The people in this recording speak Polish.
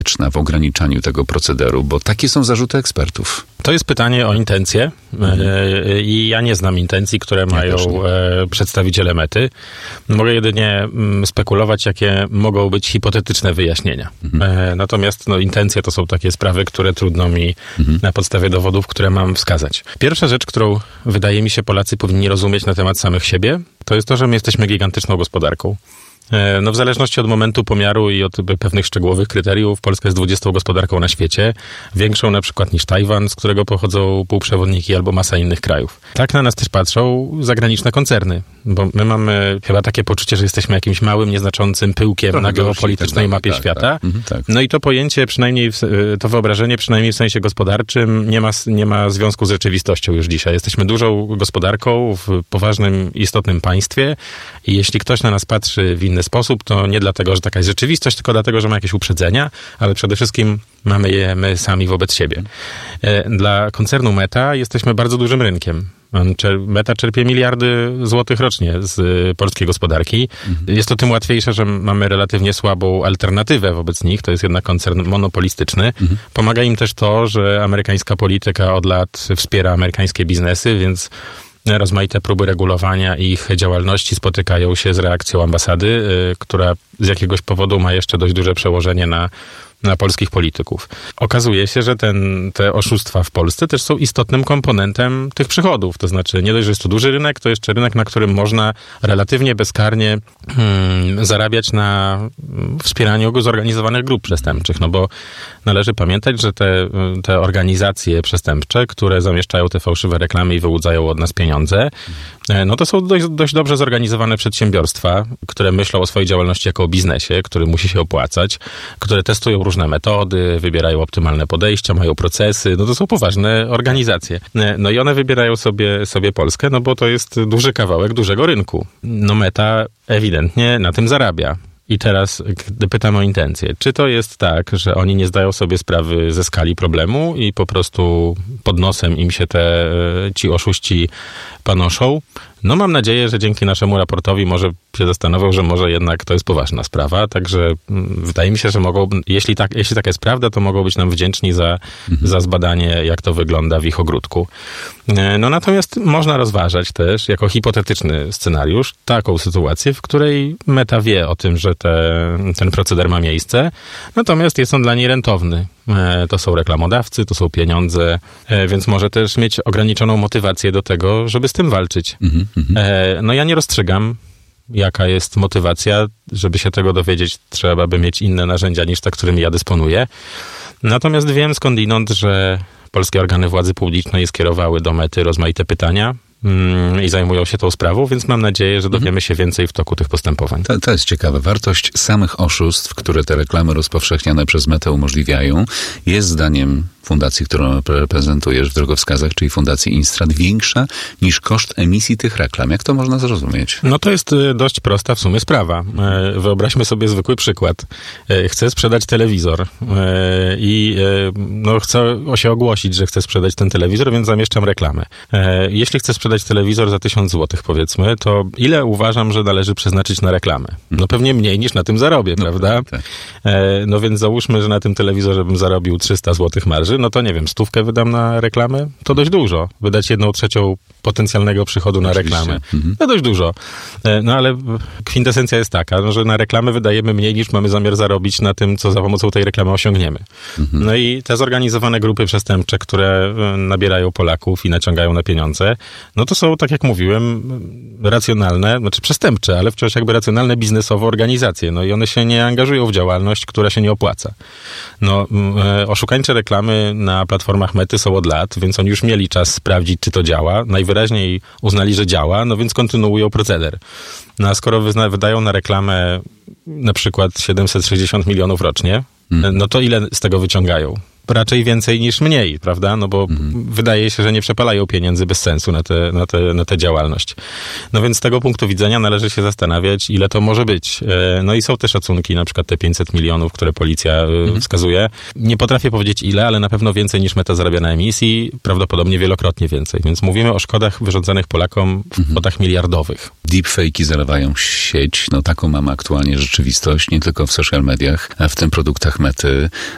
w ograniczaniu tego procederu, bo takie są zarzuty ekspertów. To jest pytanie o intencje i ja nie znam intencji, które mają przedstawiciele Mety. Mogę jedynie spekulować, jakie mogą być hipotetyczne wyjaśnienia. Natomiast intencje to są takie sprawy, które trudno mi na podstawie dowodów, które mam wskazać. Pierwsza rzecz, którą wydaje mi się Polacy powinni rozumieć na temat samych siebie, to jest to, że my jesteśmy gigantyczną gospodarką. W zależności od momentu pomiaru i od pewnych szczegółowych kryteriów, Polska jest 20. gospodarką na świecie, większą na przykład niż Tajwan, z którego pochodzą półprzewodniki, albo masa innych krajów. Tak na nas też patrzą zagraniczne koncerny, bo my mamy chyba takie poczucie, że jesteśmy jakimś małym, nieznaczącym pyłkiem na geopolitycznej mapie świata. Tak. No i to pojęcie, przynajmniej to wyobrażenie, przynajmniej w sensie gospodarczym, nie ma związku z rzeczywistością już dzisiaj. Jesteśmy dużą gospodarką w poważnym, istotnym państwie i jeśli ktoś na nas patrzy w inny sposób, to nie dlatego, że taka jest rzeczywistość, tylko dlatego, że ma jakieś uprzedzenia, ale przede wszystkim mamy je my sami wobec siebie. Dla koncernu Meta jesteśmy bardzo dużym rynkiem. Meta czerpie miliardy złotych rocznie z polskiej gospodarki. Jest to tym łatwiejsze, że mamy relatywnie słabą alternatywę wobec nich. To jest jednak koncern monopolistyczny. Pomaga im też to, że amerykańska polityka od lat wspiera amerykańskie biznesy, więc rozmaite próby regulowania ich działalności spotykają się z reakcją ambasady, która z jakiegoś powodu ma jeszcze dość duże przełożenie na polskich polityków. Okazuje się, że te oszustwa w Polsce też są istotnym komponentem tych przychodów. To znaczy, nie dość, że jest to duży rynek, to jeszcze rynek, na którym można relatywnie bezkarnie zarabiać na wspieraniu zorganizowanych grup przestępczych. No bo należy pamiętać, że te organizacje przestępcze, które zamieszczają te fałszywe reklamy i wyłudzają od nas pieniądze, no to są dość dobrze zorganizowane przedsiębiorstwa, które myślą o swojej działalności jako o biznesie, który musi się opłacać, które testują różne metody, wybierają optymalne podejścia, mają procesy, no to są poważne organizacje. No i one wybierają sobie Polskę, no bo to jest duży kawałek dużego rynku. No Meta ewidentnie na tym zarabia. I teraz, gdy pytam o intencje, czy to jest tak, że oni nie zdają sobie sprawy ze skali problemu i po prostu pod nosem im się ci oszuści panoszą? No mam nadzieję, że dzięki naszemu raportowi może się zastanowią, że może jednak to jest poważna sprawa, także wydaje mi się, że jeśli taka jest prawda, to mogą być nam wdzięczni za zbadanie, jak to wygląda w ich ogródku. No natomiast można rozważać też, jako hipotetyczny scenariusz, taką sytuację, w której Meta wie o tym, że ten proceder ma miejsce, natomiast jest on dla niej rentowny. To są reklamodawcy, to są pieniądze, więc może też mieć ograniczoną motywację do tego, żeby z tym walczyć. No ja nie rozstrzygam, jaka jest motywacja. Żeby się tego dowiedzieć, trzeba by mieć inne narzędzia niż te, którymi ja dysponuję. Natomiast wiem skądinąd, że polskie organy władzy publicznej skierowały do Mety rozmaite pytania i zajmują się tą sprawą, więc mam nadzieję, że dowiemy się więcej w toku tych postępowań. To jest ciekawe. Wartość samych oszustw, które te reklamy rozpowszechniane przez Metę umożliwiają, jest zdaniem fundacji, którą reprezentujesz w drogowskazach, czyli Fundacji Instrat, większa niż koszt emisji tych reklam. Jak to można zrozumieć? No to jest dość prosta w sumie sprawa. Wyobraźmy sobie zwykły przykład. Chcę sprzedać telewizor i chcę się ogłosić, że chcę sprzedać ten telewizor, więc zamieszczam reklamę. Jeśli chcę sprzedać telewizor za 1000 złotych, powiedzmy, to ile uważam, że należy przeznaczyć na reklamę? No pewnie mniej niż na tym zarobię, prawda? Tak. No więc załóżmy, że na tym telewizorze bym zarobił 300 złotych marży, no to nie wiem, 100 wydam na reklamę? To dość dużo. Wydać 1/3 potencjalnego przychodu na reklamę. To dość dużo. No ale kwintesencja jest taka, że na reklamę wydajemy mniej niż mamy zamiar zarobić na tym, co za pomocą tej reklamy osiągniemy. No i te zorganizowane grupy przestępcze, które nabierają Polaków i naciągają na pieniądze, no to są, tak jak mówiłem, racjonalne, znaczy przestępcze, ale wciąż jakby racjonalne biznesowo organizacje. No i one się nie angażują w działalność, która się nie opłaca. No, oszukańcze reklamy na platformach Mety są od lat, więc oni już mieli czas sprawdzić, czy to działa. Najwyraźniej uznali, że działa, no więc kontynuują proceder. No a skoro wydają na reklamę na przykład 760 milionów rocznie, no to ile z tego wyciągają? Raczej więcej niż mniej, prawda? No bo wydaje się, że nie przepalają pieniędzy bez sensu na tę działalność. No więc z tego punktu widzenia należy się zastanawiać, ile to może być. No i są te szacunki, na przykład te 500 milionów, które policja wskazuje. Nie potrafię powiedzieć ile, ale na pewno więcej niż Meta zarabia na emisji, prawdopodobnie wielokrotnie więcej. Więc mówimy o szkodach wyrządzanych Polakom w kwotach miliardowych. Deepfake'i zalewają sieć. No taką mamy aktualnie rzeczywistość, nie tylko w social mediach, a w tym produktach Mety.